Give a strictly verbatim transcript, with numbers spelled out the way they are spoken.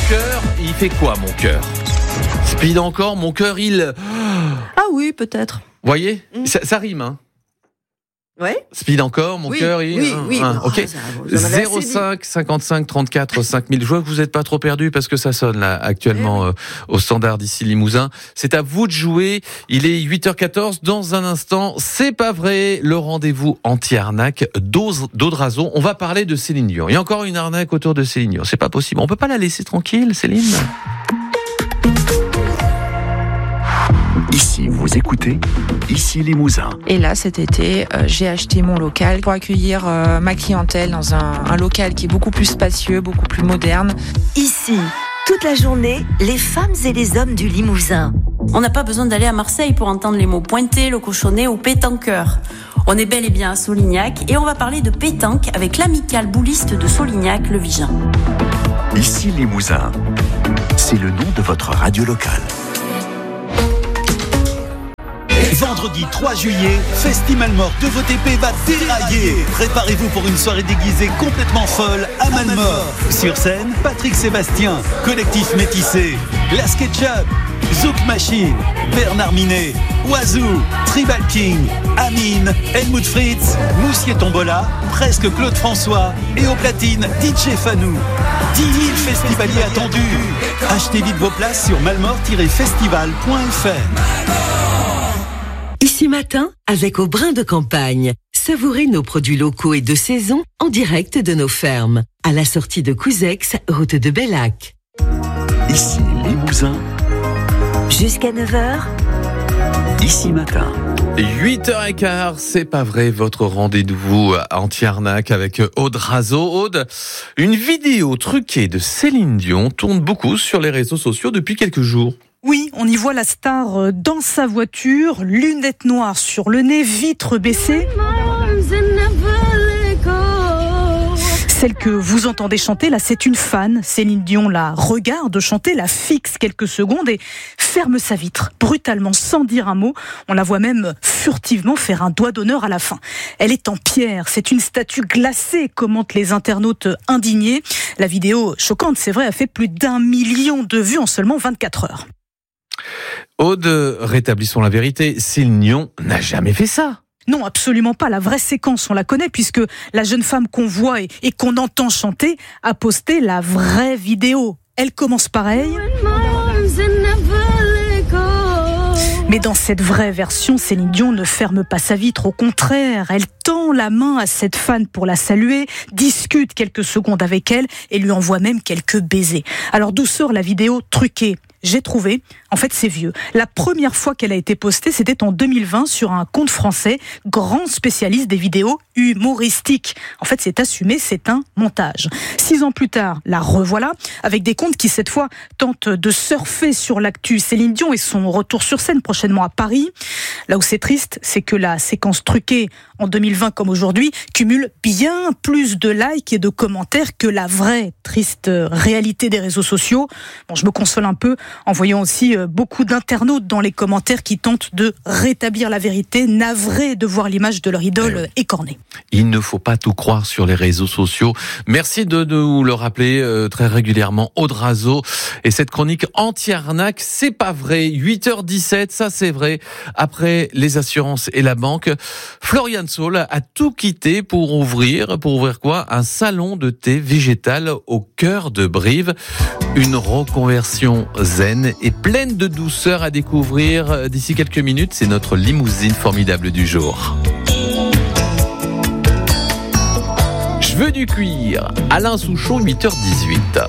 cœur, il fait quoi mon cœur? Speed encore, mon cœur il... Ah oui, peut-être. Vous voyez, mmh. ça, ça rime, hein. Ouais. Speed encore, mon oui, cœur il... Oui, oui. Ah, ok. Oh, zéro cinq cinquante-cinq trente-quatre cinq mille. Je vois que vous n'êtes pas trop perdu parce que ça sonne là actuellement euh, au standard d'ici Limousin. C'est à vous de jouer. Il est huit heures quatorze. Dans un instant, c'est pas vrai. Le rendez-vous anti-arnaque d'Audrazo. On va parler de Céline Dion. Il y a encore une arnaque autour de Céline Dion. C'est pas possible. On peut pas la laisser tranquille, Céline. Ici, vous écoutez Ici Limousin. Et là, cet été, euh, j'ai acheté mon local pour accueillir euh, ma clientèle dans un, un local qui est beaucoup plus spacieux, beaucoup plus moderne. Ici, toute la journée, les femmes et les hommes du Limousin. On n'a pas besoin d'aller à Marseille pour entendre les mots pointé, le cochonnet ou pétanqueur. On est bel et bien à Solignac et on va parler de pétanque avec l'amicale bouliste de Solignac, le Vigen. Ici Limousin, c'est le nom de votre radio locale. Vendredi trois juillet, Festival Mort de V T P va dérailler. Préparez-vous pour une soirée déguisée complètement folle à Malmort. Sur scène, Patrick Sébastien, Collectif Métissé, La SketchUp, Zouk Machine, Bernard Minet, Oazou, Tribal King, Amine, Helmut Fritz, Moussier Tombola, Presque Claude François et au platine D J Fanou. dix mille festivaliers attendus. Achetez vite vos places sur malmort tiret festival point f r. Ici matin, avec Au Brin de Campagne. Savourez nos produits locaux et de saison en direct de nos fermes. À la sortie de Couzex, route de Bellac. Ici Limousin. Jusqu'à neuf heures. Ici matin. huit heures quinze, c'est pas vrai, votre rendez-vous anti-arnaque avec Audrazo. Aude, une vidéo truquée de Céline Dion tourne beaucoup sur les réseaux sociaux depuis quelques jours. Oui, on y voit la star dans sa voiture, lunettes noires sur le nez, vitres baissées. Celle que vous entendez chanter, là, c'est une fan. Céline Dion la regarde chanter, la fixe quelques secondes et ferme sa vitre, brutalement, sans dire un mot. On la voit même furtivement faire un doigt d'honneur à la fin. Elle est en pierre, c'est une statue glacée, commentent les internautes indignés. La vidéo, choquante, c'est vrai, a fait plus d'un million de vues en seulement vingt-quatre heures. Aude, rétablissons la vérité, Céline Dion n'a jamais fait ça. Non, absolument pas. La vraie séquence, on la connaît puisque la jeune femme qu'on voit et, et qu'on entend chanter a posté la vraie vidéo. Elle commence pareil. Mais dans cette vraie version, Céline Dion ne ferme pas sa vitre. Au contraire, elle tend la main à cette fan pour la saluer, discute quelques secondes avec elle et lui envoie même quelques baisers. Alors d'où sort la vidéo truquée ? J'ai trouvé, en fait c'est vieux. La première fois qu'elle a été postée, c'était en deux mille vingt sur un compte français, grand spécialiste des vidéos humoristiques. En fait c'est assumé, c'est un montage. Six ans plus tard, la revoilà, avec des comptes qui cette fois tentent de surfer sur l'actu Céline Dion et son retour sur scène prochainement à Paris. Là où c'est triste, c'est que la séquence truquée en deux mille vingt comme aujourd'hui cumule bien plus de likes et de commentaires que la vraie triste réalité des réseaux sociaux. Bon, je me console un peu en voyant aussi beaucoup d'internautes dans les commentaires qui tentent de rétablir la vérité, navrés de voir l'image de leur idole écornée. Il ne faut pas tout croire sur les réseaux sociaux. Merci de nous le rappeler euh, très régulièrement, Audrazo. Et cette chronique anti-arnaque, c'est pas vrai. huit heures dix-sept, ça c'est vrai. Après les assurances et la banque, Florian Saul a tout quitté pour ouvrir, pour ouvrir quoi ? Un salon de thé végétal au cœur de Brive. Une reconversion zen et pleine de douceur à découvrir d'ici quelques minutes. C'est notre limousine formidable du jour. Je veux du cuir. Alain Souchon, huit heures dix-huit.